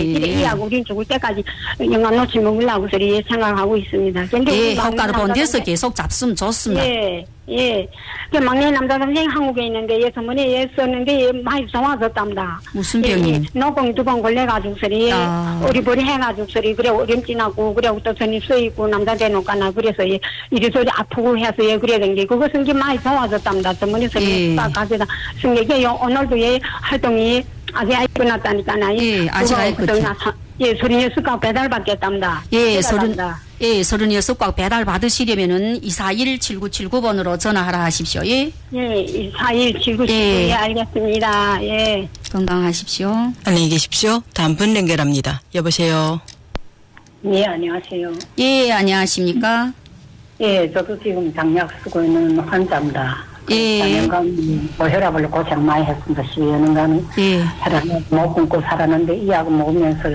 예. 이하고 우린 죽을 때까지 영감 놓치 먹으려고 소리 생각하고 있습니다. 예, 효과를 본 데서 계속 잡수면 좋습니다. 예, 예. 그 막내 남자 동생 한국에 있는데 예 서문에 예 썼는데 예 많이 좋아졌답니다. 무슨 병이? 예, 노공 2번 걸려가지고 소리 어리버리 해가지고 소리 그래 오림진하고 그래 또 전이 쓰이고 남자 대놓고나 그래서 예 이리저리 아프고 해서 예 그래던 게 그것은 게 많이 좋아졌답니다. 서문에 소리 딱 가져다 승객이 오늘도 예 활동이 아직 아이 끝났다니까나 예 아직 아이 끝. 예, 36각 배달 받겠답니다. 예, 36각 배달 받으시려면은 241-7979번으로 전화하라 하십시오. 예. 예, 241-7979. 예, 알겠습니다. 예. 건강하십시오. 안녕히 계십시오. 다음 분 연결합니다. 여보세요. 예, 안녕하세요. 예, 안녕하십니까? 예, 저도 지금 장약 쓰고 있는 환자입니다. 예. 4년간 혈압을 고생 많이 했습니다. 12년간. 예. 혈압을 못 끊고 살았는데 이 약을 먹으면서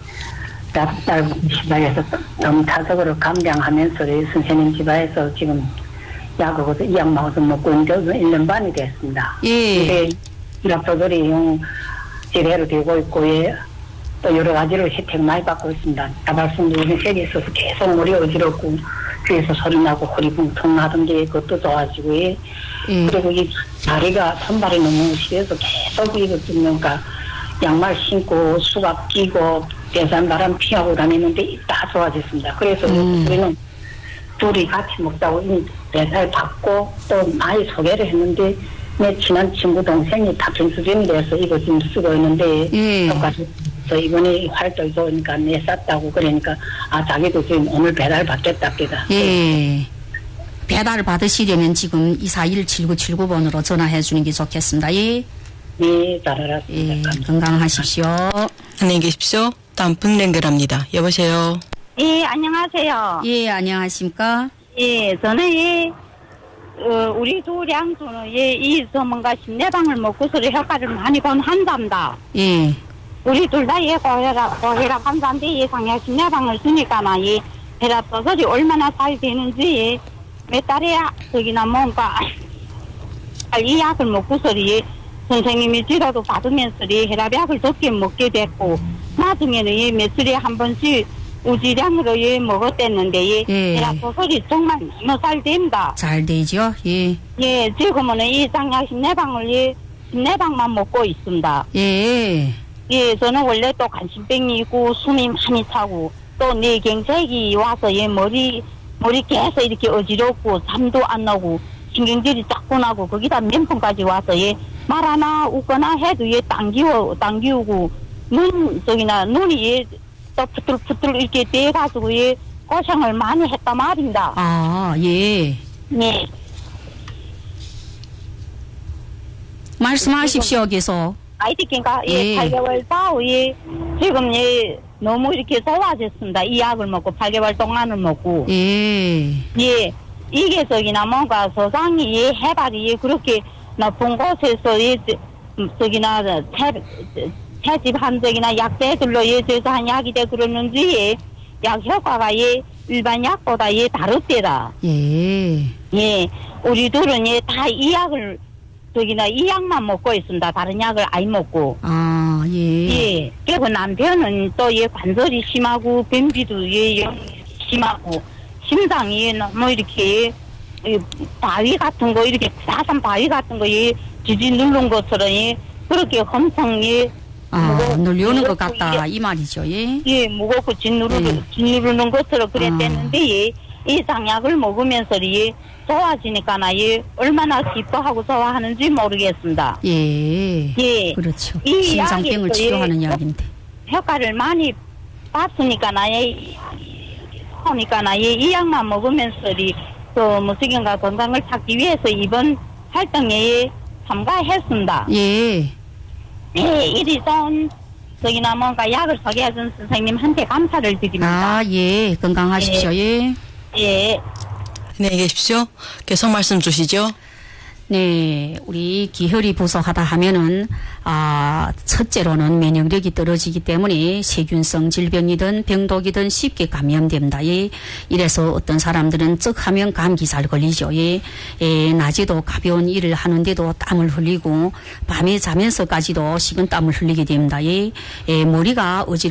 딸 집안에서 너무 타석으로 감량하면서 선생님 집안에서 지금 약을 이 약 먹어서 먹고 있는데 1년 반이 됐습니다. 예. 약 조절이 제대로 되고 있고 예. 또 여러 가지로 혜택 많이 받고 있습니다. 다발성도 세게 있어서 계속 머리 어지럽고 귀에서 소리 나고 허리 붕통 나던데 그것도 좋아지고 예. 그리고 이 다리가 손발이 너무 시려서 계속 이거 뚫는가 양말 신고 수갑 끼고 대산 바람 피하고 다니는데 다 좋아졌습니다. 그래서 우리는 둘이 같이 먹자고 이미 배달 받고 또 많이 소개를 했는데 내 친한 친구 동생이 다 전수전이 돼서 이거 좀 쓰고 있는데 똑같이 이번에 활동 좋으니까 내 쌌다고 그러니까 자기도 지금 오늘 배달 받겠답니다. 예. 배달 받으시려면 지금 241-7979번으로 전화해 주는 게 좋겠습니다. 예. 네, 잘 알았습니다. 예, 건강하십시오. 안녕히 계십시오. 다음 분 연결합니다. 여보세요. 예, 안녕하세요. 예, 안녕하십니까? 예, 저는 우리 두 양수는 이 뭔가 심내방을 먹고서 효과를 많이 본 환자입니다. 예. 우리 둘 다 고혈압 환자인데 상야 심내방을 쓰니까나 혈압 조절이 얼마나 잘 되는지 몇 달에 저기나 뭔가 이 약을 먹고서 선생님이 지도도 받으면서 혈압약을 적게 먹게 됐고 나중에는 며칠에 한 번씩 우지량으로 먹었댔는데 혈압 조절이 정말 너무 잘 됩니다. 잘 되죠? 예. 예, 지금은 이 장약 심내방만 먹고 있습니다. 예. 예, 저는 원래 또 간신병이 있고 숨이 많이 차고 또 뇌경색이 와서 머리 계속 이렇게 어지럽고 잠도 안 나고 신경질이 자꾸 나고 거기다 면풍까지 와서 말 하나 웃거나 해도 당기우고 눈이 또 푸틀푸틀 이렇게 돼가지고 고생을 많이 했단 말입니다. 아, 예. 네. 말씀하십시오, 계속. 아이디께가 8개월 사후에 지금 너무 이렇게 좋아졌습니다. 이 약을 먹고 8개월 동안을 먹고. 예. 예. 이게 저기나 뭔가 소장이 해발이 그렇게 나쁜 곳에서 저기나 채집한 저기나 약대들로 제조한 약이 돼 그러는지 약 효과가 일반 약보다 다르대다. 예. 예. 우리 둘은 다 이 약을 저기나 이 약만 먹고 있습니다. 다른 약을 안 먹고. 아, 예. 예. 그리고 남편은 또 관절이 심하고 변비도 심하고 심장이 너무 이렇게 바위 같은 거 이렇게 사산 바위 같은 거 지지 누른 것처럼 그렇게 엄청 눌려오는 것 같다 이 말이죠. 예. 예, 무겁고 짓누르는 것처럼 그랬댔는데 이 장약을 먹으면서 좋아지니까 얼마나 기뻐하고 좋아하는지 모르겠습니다. 예. 예. 그렇죠. 심장병을 치료하는 약인데. 효과를 많이 봤으니까 이 약만 먹으면서 또 무식인가 건강을 찾기 위해서 이번 활동에 참가했습니다. 예. 예, 이리 좋은 저기나 뭔가 약을 소개해준 선생님한테 감사를 드립니다. 아, 예. 건강하십시오. 예. 예. 안녕히 계십시오. 계속 말씀 주시죠. 네, 우리 기혈이 부족하다 하면은 첫째로는 면역력이 떨어지기 때문에 세균성 질병이든 병독이든 쉽게 감염됩니다. 예. 이래서 어떤 사람들은 쩍 하면 감기 잘 걸리죠. 예. 낮에도 가벼운 일을 하는데도 땀을 흘리고 밤에 자면서까지도 식은 땀을 흘리게 됩니다. 예. 머리가 어지럽